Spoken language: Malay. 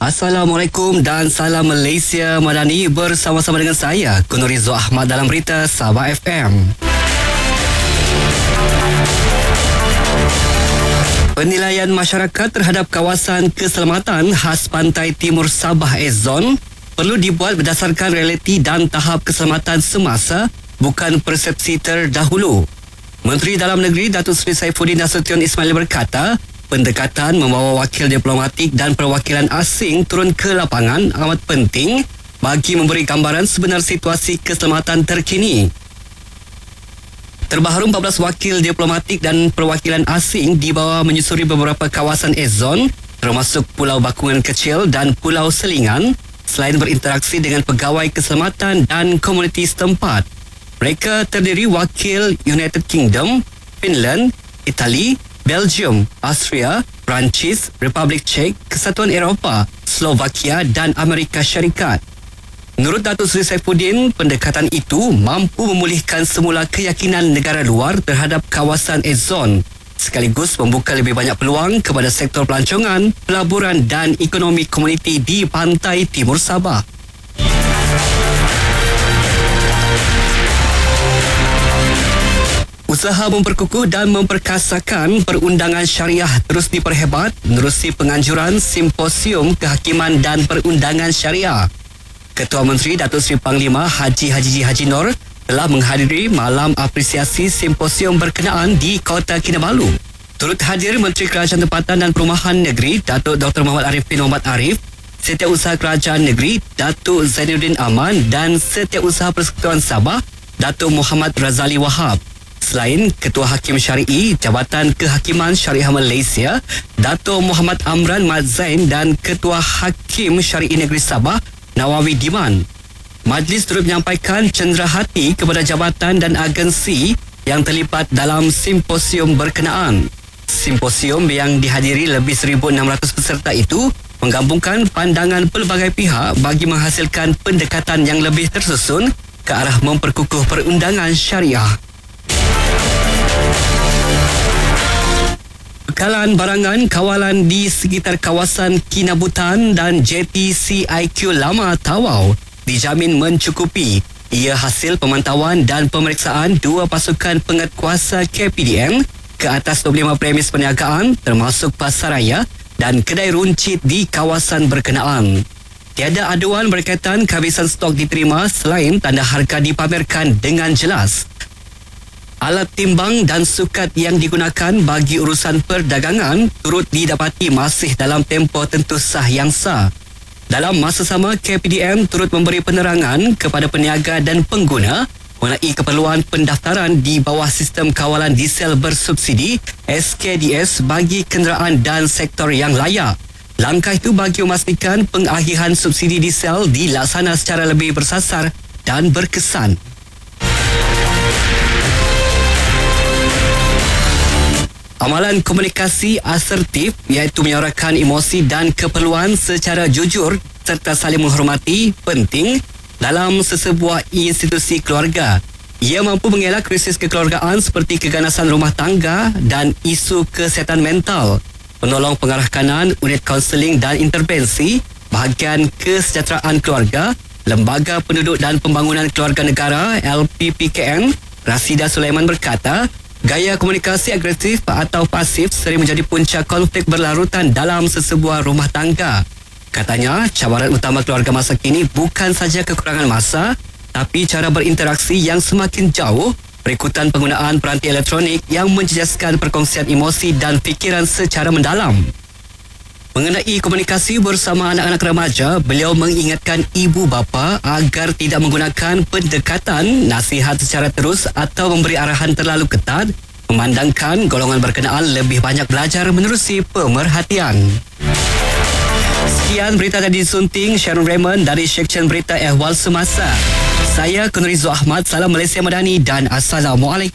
Assalamualaikum dan salam Malaysia Madani, bersama-sama dengan saya Kunurizo Ahmad dalam berita Sabah FM. Penilaian masyarakat terhadap kawasan keselamatan khas Pantai Timur Sabah (Zon) perlu dibuat berdasarkan realiti dan tahap keselamatan semasa, bukan persepsi terdahulu. Menteri Dalam Negeri Datuk Seri Saifuddin Nasution Ismail berkata, pendekatan membawa wakil diplomatik dan perwakilan asing turun ke lapangan amat penting bagi memberi gambaran sebenar situasi keselamatan terkini. Terbaharu 14 wakil diplomatik dan perwakilan asing dibawa menyusuri beberapa kawasan Zon, termasuk Pulau Bakungan Kecil dan Pulau Selingan, selain berinteraksi dengan pegawai keselamatan dan komuniti setempat. Mereka terdiri wakil United Kingdom, Finland, Itali, Belgium, Austria, Perancis, Republik Czech, Kesatuan Eropah, Slovakia dan Amerika Syarikat. Menurut Datuk Seri Saifuddin, pendekatan itu mampu memulihkan semula keyakinan negara luar terhadap kawasan Zon, sekaligus membuka lebih banyak peluang kepada sektor pelancongan, pelaburan dan ekonomi komuniti di Pantai Timur Sabah. Usaha memperkukuh dan memperkasakan perundangan syariah terus diperhebat menerusi penganjuran Simposium Kehakiman dan Perundangan Syariah. Ketua Menteri Datuk Seri Panglima Haji Haji Nur telah menghadiri malam apresiasi simposium berkenaan di Kota Kinabalu. Turut hadir Menteri Kerajaan Tempatan dan Perumahan Negeri Datuk Dr. Muhammad Arif bin Muhammad Arif, Setiausaha Kerajaan Negeri Datuk Zainuddin Aman dan Setiausaha Persekutuan Sabah Datuk Muhammad Razali Wahab. Selain Ketua Hakim Syari'i Jabatan Kehakiman Syariah Malaysia Datuk Muhammad Amran Mat Zain dan Ketua Hakim Syari'i Negeri Sabah Nawawi Diman. Majlis turut menyampaikan cenderahati kepada jabatan dan agensi yang terlibat dalam simposium berkenaan. Simposium yang dihadiri lebih 1,600 peserta itu menggabungkan pandangan pelbagai pihak bagi menghasilkan pendekatan yang lebih tersusun ke arah memperkukuh perundangan syariah. Bekalan barangan kawalan di sekitar kawasan Kinabutan dan JTCIQ Lama Tawau dijamin mencukupi. Ia hasil pemantauan dan pemeriksaan dua pasukan penguatkuasa KPDM ke atas 25 premis perniagaan termasuk pasaraya dan kedai runcit di kawasan berkenaan. Tiada aduan berkaitan kehabisan stok diterima selain tanda harga dipamerkan dengan jelas. Alat timbang dan sukat yang digunakan bagi urusan perdagangan turut didapati masih dalam tempoh tentu sah yang sah. Dalam masa sama, KPDM turut memberi penerangan kepada peniaga dan pengguna mengenai keperluan pendaftaran di bawah sistem kawalan diesel bersubsidi SKDS bagi kenderaan dan sektor yang layak. Langkah itu bagi memastikan pengakhiran subsidi diesel dilaksana secara lebih bersasar dan berkesan. Amalan komunikasi asertif iaitu menyuarakan emosi dan keperluan secara jujur serta saling menghormati penting dalam sesebuah institusi keluarga. Ia mampu mengelak krisis kekeluargaan seperti keganasan rumah tangga dan isu kesihatan mental. Penolong pengarah kanan, unit kaunseling dan intervensi, bahagian kesejahteraan keluarga, Lembaga Penduduk dan Pembangunan Keluarga Negara LPPKN, Rasida Sulaiman berkata, gaya komunikasi agresif atau pasif sering menjadi punca konflik berlarutan dalam sesebuah rumah tangga. Katanya, cabaran utama keluarga masa kini bukan saja kekurangan masa, tapi cara berinteraksi yang semakin jauh, berikutan penggunaan peranti elektronik yang menjejaskan perkongsian emosi dan fikiran secara mendalam. Mengenai komunikasi bersama anak-anak remaja, beliau mengingatkan ibu bapa agar tidak menggunakan pendekatan nasihat secara terus atau memberi arahan terlalu ketat, memandangkan golongan berkenaan lebih banyak belajar menerusi pemerhatian. Sekian berita tadi disunting Sharon Raymond dari Seksyen Berita Ehwal Semasa. Saya Kunurizo Ahmad, salam Malaysia Madani dan Assalamualaikum.